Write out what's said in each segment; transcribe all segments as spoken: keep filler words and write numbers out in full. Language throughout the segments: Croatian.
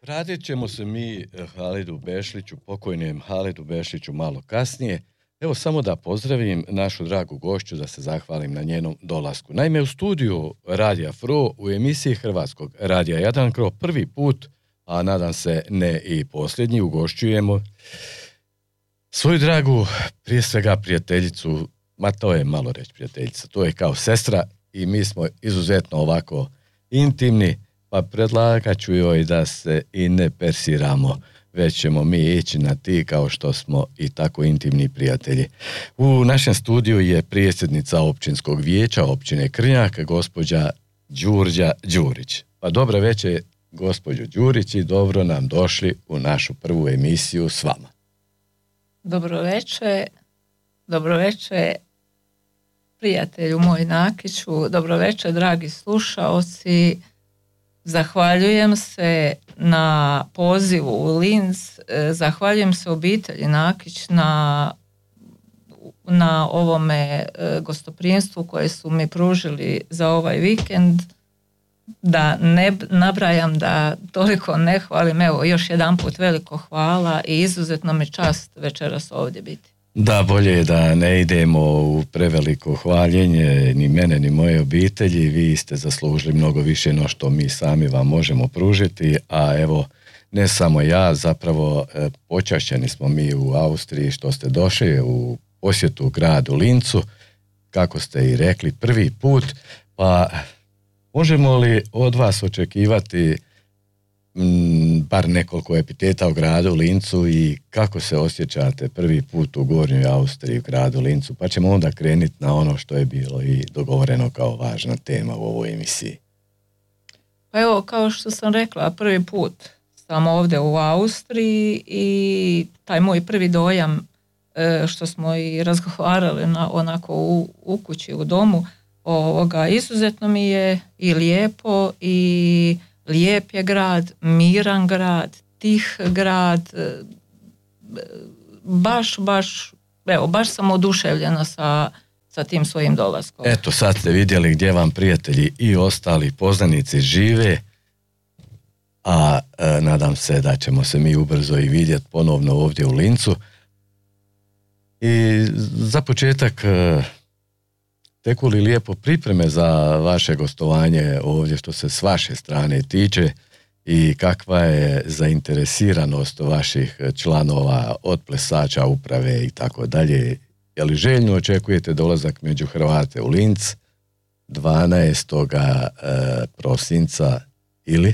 Vratit ćemo se mi Halidu Bešliću, pokojnijem Halidu Bešliću malo kasnije. Evo samo da pozdravim našu dragu gošću, da se zahvalim na njenom dolasku. Naime, u studiju Radija Fro u emisiji Hrvatskog radija Jadrankrov prvi put, a nadam se ne i posljednji, ugošćujemo svoju dragu, prije svega prijateljicu, ma to je malo reći prijateljica, to je kao sestra i mi smo izuzetno ovako intimni, pa predlagat ću joj da se i ne persiramo, već ćemo mi ići na ti kao što smo i tako intimni prijatelji. U našem studiju je predsjednica općinskog vijeća općine Krnjak, gospođa Đurđa Đurić. Pa dobro večer, gospođo Đurić, i dobro nam došli u našu prvu emisiju s vama. Dobro večer, dobro večer prijatelju moj Nakiću, dobro večer dragi slušaoci. Zahvaljujem se na pozivu u Linz, zahvaljujem se obitelji Nakić na, na ovome gostoprimstvu koje su mi pružili za ovaj vikend. Da ne nabrajam, da toliko ne hvalim, evo još jedan put veliko hvala i izuzetno mi čast večeras ovdje biti. Da, bolje je da ne idemo u preveliko hvaljenje ni mene ni moje obitelji, vi ste zaslužili mnogo više no što mi sami vam možemo pružiti, a evo ne samo ja, zapravo počašćeni smo mi u Austriji što ste došli u posjetu gradu Lincu, kako ste i rekli prvi put, pa možemo li od vas očekivati m, bar nekoliko epiteta o gradu Lincu i kako se osjećate prvi put u Gornjoj Austriji, u gradu Lincu, pa ćemo onda krenuti na ono što je bilo i dogovoreno kao važna tema u ovoj emisiji. Pa evo, kao što sam rekla, prvi put sam ovdje u Austriji i taj moj prvi dojam što smo i razgovarali na, onako u, u kući, u domu, ovoga, izuzetno mi je i lijepo i lijep je grad, miran grad, tih grad, baš, baš, evo, baš sam oduševljena sa, sa tim svojim dolaskom. Eto, sad ste vidjeli gdje vam prijatelji i ostali poznanici žive, a e, nadam se da ćemo se mi ubrzo i vidjeti ponovno ovdje u Lincu. I za početak, e, teku li lijepo pripreme za vaše gostovanje ovdje što se s vaše strane tiče i kakva je zainteresiranost vaših članova od plesača, uprave i tako dalje? Je li željno očekujete dolazak među Hrvate u Linz dvanaestog prosinca ili?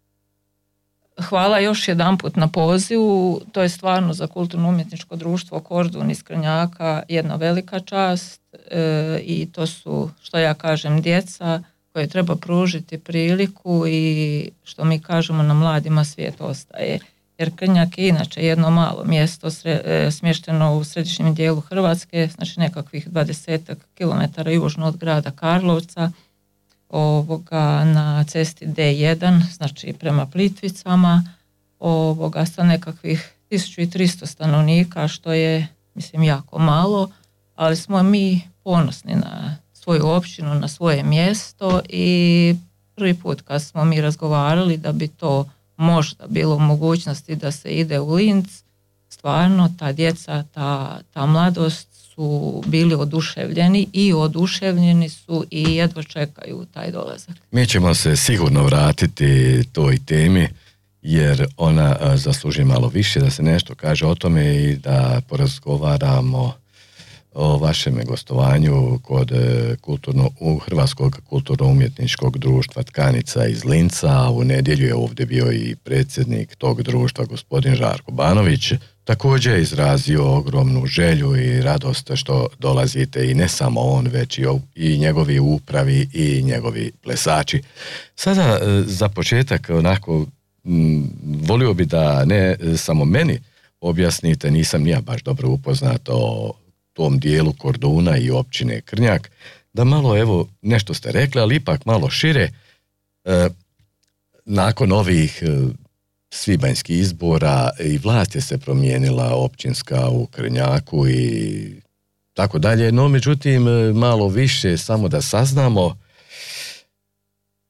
Hvala još jedanput na pozivu, to je stvarno za kulturno-umjetničko društvo Kordun iz Krnjaka jedna velika čast e, i to su, što ja kažem, djeca koje treba pružiti priliku i što mi kažemo na mladima svijet ostaje. Jer Krnjak je inače jedno malo mjesto sre, e, smješteno u središnjem dijelu Hrvatske, znači nekakvih dvadesetak kilometara južno od grada Karlovca, ovoga na cesti D jedan, znači prema Plitvicama, ovoga sa nekakvih tisuću tristo stanovnika, što je, mislim, jako malo, ali smo mi ponosni na svoju općinu, na svoje mjesto i prvi put kad smo mi razgovarali da bi to možda bilo u mogućnosti da se ide u Linz, stvarno ta djeca, ta, ta mladost su bili oduševljeni i oduševljeni su i jedva čekaju taj dolazak. Mi ćemo se sigurno vratiti toj temi jer ona a, zasluži malo više da se nešto kaže o tome i da porazgovaramo o vašem gostovanju kod kulturno, u Hrvatskog kulturno-umjetničkog društva Tkanica iz Linca. U nedjelju je ovdje bio i predsjednik tog društva, gospodin Žarko Banović. Također je izrazio ogromnu želju i radost što dolazite i ne samo on, već i, i njegovi upravi i njegovi plesači. Sada za početak onako m, volio bi da ne samo meni objasnite, nisam ja baš dobro upoznat o tom dijelu Korduna i općine Krnjak, da malo, evo, nešto ste rekli, ali ipak malo šire, e, nakon ovih e, svibanjskih izbora i vlast je se promijenila općinska u Krnjaku i tako dalje, no međutim malo više samo da saznamo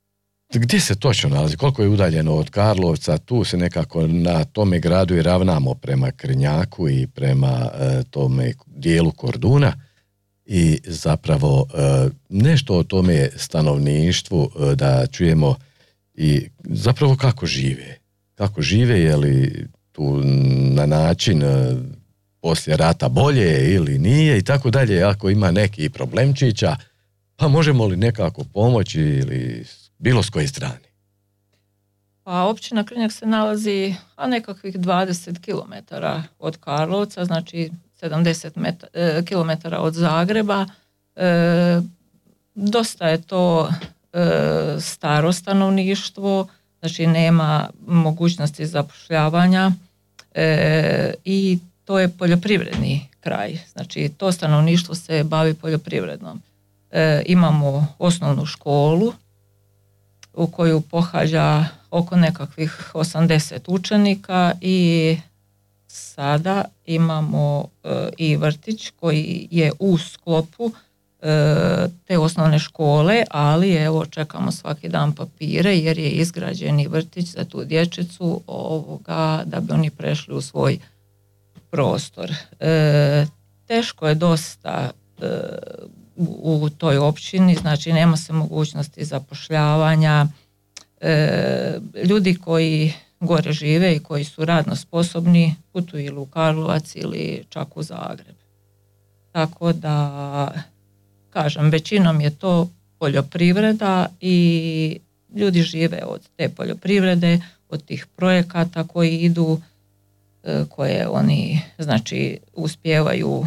Gdje se točno nalazi? Koliko je udaljeno od Karlovca? Tu se nekako na tome gradu i ravnamo prema Krnjaku i prema e, tome dijelu Korduna i zapravo e, nešto o tome stanovništvu e, da čujemo i zapravo kako žive. Kako žive, je li tu na način e, poslije rata bolje ili nije i tako dalje. Ako ima neki problemčića, pa možemo li nekako pomoći ili bilo s koje strane? Pa općina Krnjak se nalazi a nekakvih dvadeset kilometara od Karlovca, znači sedamdeset kilometara od Zagreba. E, dosta je to e, staro stanovništvo, znači nema mogućnosti zapošljavanja e, i to je poljoprivredni kraj. Znači to stanovništvo se bavi poljoprivrednom. E, imamo osnovnu školu u koju pohađa oko nekakvih osamdeset učenika i sada imamo e, i vrtić koji je u sklopu e, te osnovne škole, ali evo čekamo svaki dan papire jer je izgrađeni vrtić za tu dječicu ovoga, da bi oni prešli u svoj prostor. E, teško je dosta e, u, u toj općini, znači nema se mogućnosti zapošljavanja. E, ljudi koji gore žive i koji su radno sposobni putuju ili u Karlovac ili čak u Zagreb. Tako da, kažem, većinom je to poljoprivreda i ljudi žive od te poljoprivrede, od tih projekata koji idu, koje oni znači uspijevaju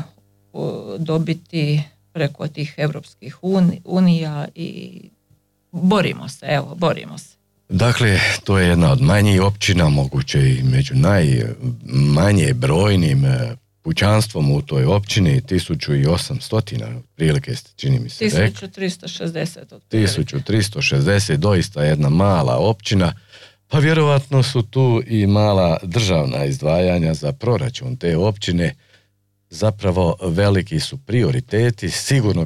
dobiti preko tih europskih unija i borimo se, evo, borimo se. Dakle, to je jedna od manjih općina, moguće i među najmanje brojnim pućanstvom u toj općini, tisuću osamsto, prilike ste, čini mi se, rekli. tisuću tristo šezdeset. tisuću tristo šezdeset, doista jedna mala općina, pa vjerovatno su tu i mala državna izdvajanja za proračun te općine. Zapravo veliki su prioriteti, sigurno